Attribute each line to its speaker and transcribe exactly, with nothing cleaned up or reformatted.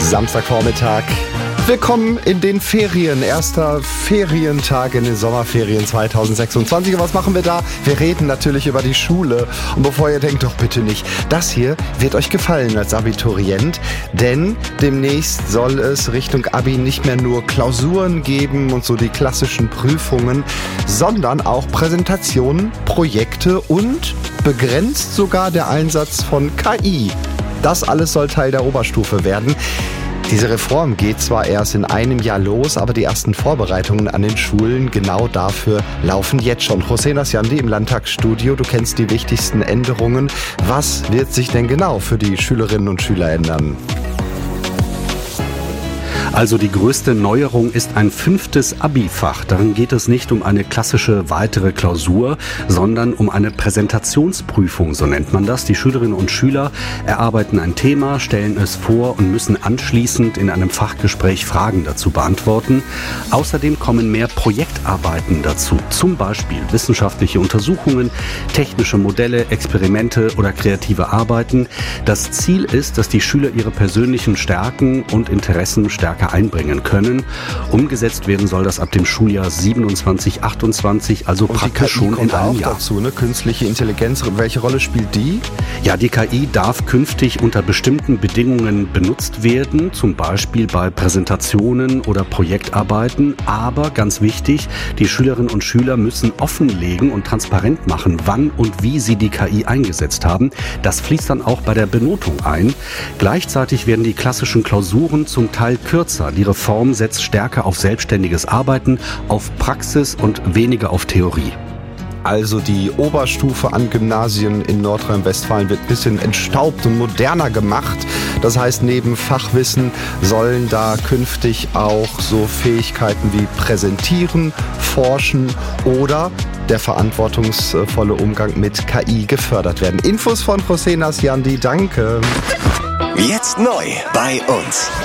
Speaker 1: Samstagvormittag. Willkommen in den Ferien. Erster Ferientag in den Sommerferien zweitausendsechsundzwanzig. Und was machen wir da? Wir reden natürlich über die Schule. Und bevor ihr denkt, doch bitte nicht, das hier wird euch gefallen als Abiturient. Denn demnächst soll es Richtung Abi nicht mehr nur Klausuren geben und so die klassischen Prüfungen, sondern auch Präsentationen, Projekte und begrenzt sogar der Einsatz von K I. Das alles soll Teil der Oberstufe werden. Diese Reform geht zwar erst in einem Jahr los, aber die ersten Vorbereitungen an den Schulen genau dafür laufen jetzt schon. José Nasciandi im Landtagsstudio, du kennst die wichtigsten Änderungen. Was wird sich denn genau für die Schülerinnen und Schüler ändern?
Speaker 2: Also die größte Neuerung ist ein fünftes Abi-Fach. Darin geht es nicht um eine klassische weitere Klausur, sondern um eine Präsentationsprüfung, so nennt man das. Die Schülerinnen und Schüler erarbeiten ein Thema, stellen es vor und müssen anschließend in einem Fachgespräch Fragen dazu beantworten. Außerdem kommen mehr Projektarbeiten dazu, zum Beispiel wissenschaftliche Untersuchungen, technische Modelle, Experimente oder kreative Arbeiten. Das Ziel ist, dass die Schüler ihre persönlichen Stärken und Interessen stärker einbringen können. Umgesetzt werden soll das ab dem Schuljahr siebenundzwanzig achtundzwanzig, also
Speaker 1: und
Speaker 2: praktisch
Speaker 1: die K I
Speaker 2: schon
Speaker 1: kommt
Speaker 2: in einem
Speaker 1: auch
Speaker 2: Jahr.
Speaker 1: Dazu, ne? Künstliche Intelligenz, welche Rolle spielt die?
Speaker 2: Ja, die K I darf künftig unter bestimmten Bedingungen benutzt werden, zum Beispiel bei Präsentationen oder Projektarbeiten. Aber ganz wichtig, die Schülerinnen und Schüler müssen offenlegen und transparent machen, wann und wie sie die K I eingesetzt haben. Das fließt dann auch bei der Benotung ein. Gleichzeitig werden die klassischen Klausuren zum Teil kürzer. Die Reform setzt stärker auf selbstständiges Arbeiten, auf Praxis und weniger auf Theorie.
Speaker 1: Also die Oberstufe an Gymnasien in Nordrhein-Westfalen wird ein bisschen entstaubt und moderner gemacht. Das heißt, neben Fachwissen sollen da künftig auch so Fähigkeiten wie Präsentieren, Forschen oder der verantwortungsvolle Umgang mit K I gefördert werden. Infos von José Nasciandi, danke.
Speaker 3: Jetzt neu bei uns.